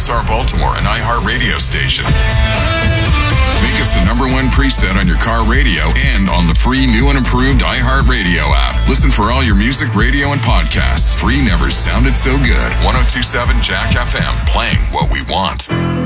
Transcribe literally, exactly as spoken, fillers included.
R Baltimore, an iHeartRadio station. Make us the number one preset on your car radio and on the free new and improved iHeartRadio app. Listen for all your music, radio, and podcasts. Free never sounded so good. ten twenty-seven Jack F M, playing what we want.